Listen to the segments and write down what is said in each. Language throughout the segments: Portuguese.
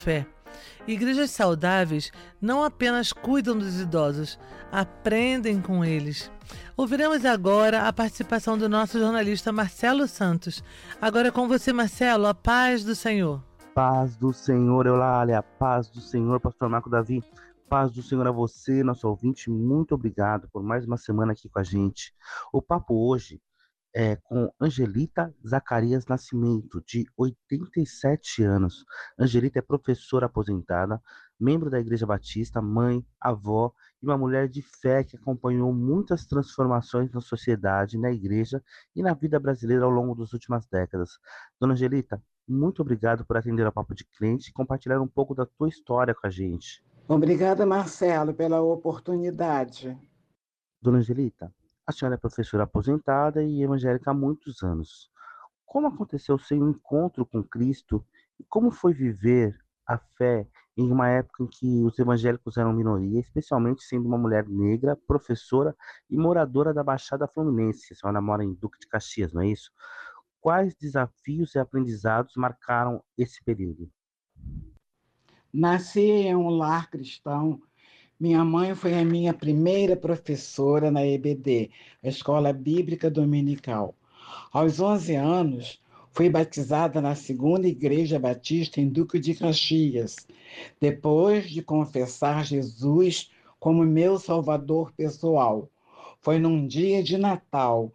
fé. Igrejas saudáveis não apenas cuidam dos idosos, aprendem com eles. Ouviremos agora a participação do nosso jornalista Marcelo Santos. Agora é com você, Marcelo, a paz do Senhor. Paz do Senhor, Eulália, paz do Senhor, pastor Marco Davi, paz do Senhor a você, nosso ouvinte, muito obrigado por mais uma semana aqui com a gente. O papo hoje é com Angelita Zacarias Nascimento, de 87 anos. Angelita é professora aposentada, membro da Igreja Batista, mãe, avó e uma mulher de fé que acompanhou muitas transformações na sociedade, na igreja e na vida brasileira ao longo das últimas décadas. Dona Angelita, muito obrigado por atender ao Papo de Crente e compartilhar um pouco da tua história com a gente. Obrigada, Marcelo, pela oportunidade. Dona Angelita, a senhora é professora aposentada e evangélica há muitos anos. Como aconteceu o seu encontro com Cristo e como foi viver a fé em uma época em que os evangélicos eram minoria, especialmente sendo uma mulher negra, professora e moradora da Baixada Fluminense? A senhora mora em Duque de Caxias, não é isso? Quais desafios e aprendizados marcaram esse período? Nasci em um lar cristão. Minha mãe foi a minha primeira professora na EBD, a Escola Bíblica Dominical. Aos 11 anos, fui batizada na Segunda Igreja Batista em Duque de Caxias, depois de confessar Jesus como meu Salvador pessoal. Foi num dia de Natal,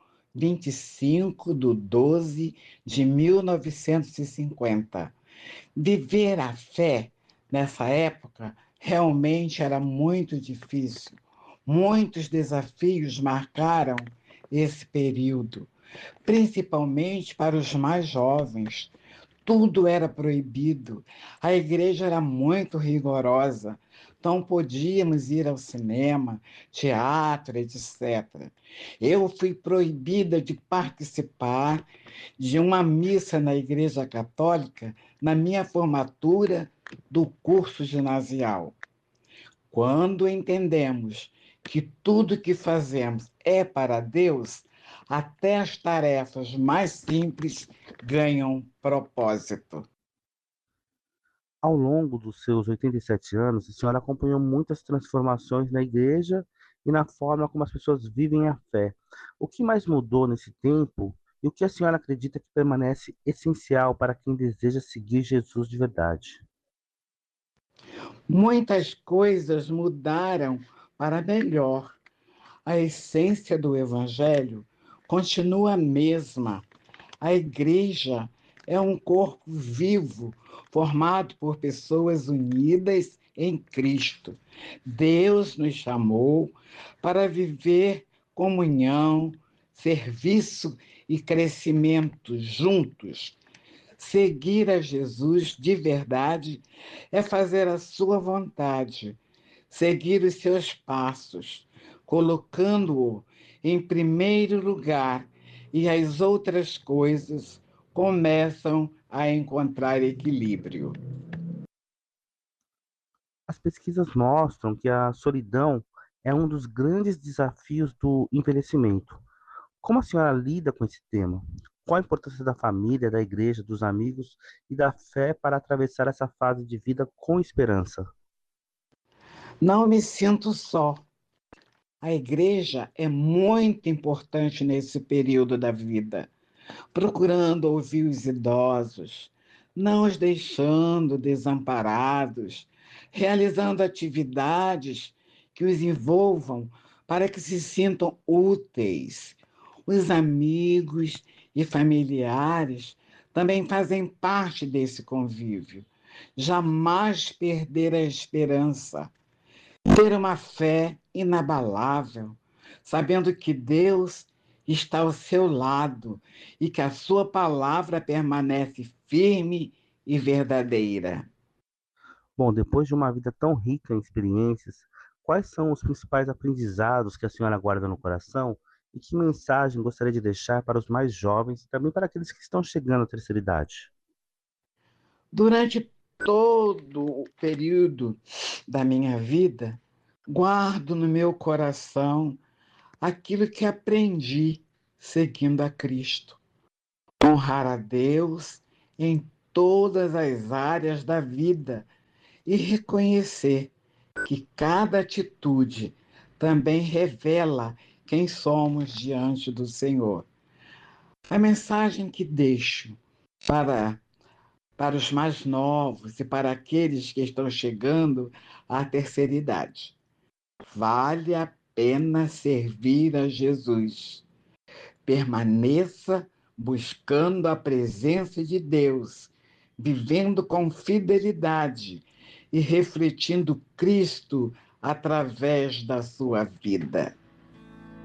25/12/1950. Viver a fé nessa época realmente era muito difícil. Muitos desafios marcaram esse período, principalmente para os mais jovens. Tudo era proibido. A igreja era muito rigorosa. Não podíamos ir ao cinema, teatro, etc. Eu fui proibida de participar de uma missa na Igreja Católica na minha formatura do curso ginasial. Quando entendemos que tudo que fazemos é para Deus, até as tarefas mais simples ganham propósito. Ao longo dos seus 87 anos, a senhora acompanhou muitas transformações na igreja e na forma como as pessoas vivem a fé. O que mais mudou nesse tempo e o que a senhora acredita que permanece essencial para quem deseja seguir Jesus de verdade? Muitas coisas mudaram para melhor. A essência do Evangelho continua a mesma. A igreja é um corpo vivo, formado por pessoas unidas em Cristo. Deus nos chamou para viver comunhão, serviço e crescimento juntos. Seguir a Jesus de verdade é fazer a sua vontade, seguir os seus passos, colocando-o em primeiro lugar, e as outras coisas começam a encontrar equilíbrio. As pesquisas mostram que a solidão é um dos grandes desafios do envelhecimento. Como a senhora lida com esse tema? Qual a importância da família, da igreja, dos amigos e da fé para atravessar essa fase de vida com esperança? Não me sinto só. A igreja é muito importante nesse período da vida, procurando ouvir os idosos, não os deixando desamparados, realizando atividades que os envolvam para que se sintam úteis. Os amigos e familiares também fazem parte desse convívio. Jamais perder a esperança, ter uma fé inabalável, sabendo que Deus está ao seu lado e que a sua palavra permanece firme e verdadeira. Bom, depois de uma vida tão rica em experiências, quais são os principais aprendizados que a senhora guarda no coração e que mensagem gostaria de deixar para os mais jovens e também para aqueles que estão chegando à terceira idade? Durante todo o período da minha vida, guardo no meu coração aquilo que aprendi seguindo a Cristo. Honrar a Deus em todas as áreas da vida, e reconhecer que cada atitude também revela quem somos diante do Senhor. A mensagem que deixo para os mais novos e para aqueles que estão chegando à terceira idade: vale a pena servir a Jesus. Permaneça buscando a presença de Deus, vivendo com fidelidade e refletindo Cristo através da sua vida.